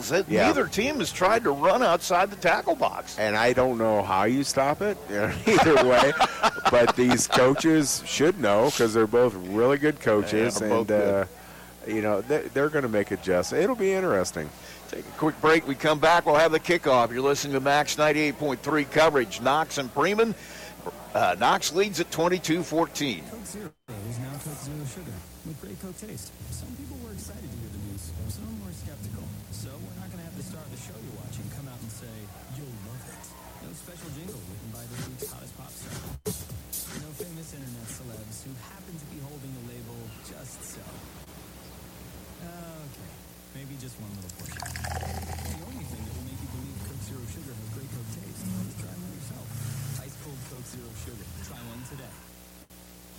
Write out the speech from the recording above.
Neither team has tried to run outside the tackle box. And I don't know how you stop it either way, but these coaches should know because they're both really good coaches, and they're going to make adjustments. It'll be interesting. Take a quick break. We come back. We'll have the kickoff. You're listening to Max 98.3 coverage. Knox and Freeman. Knox leads at 22-14. Coke Zero is now Coke Zero Sugar with great Coke taste. Some people were excited to hear the news. Some were skeptical. So we're not going to have the star of the show you're watching come out and say, you'll love it. No special jingle written by this week's hottest pop star. No famous internet celebs who happen to be holding the label just so. Okay, maybe just one little portion.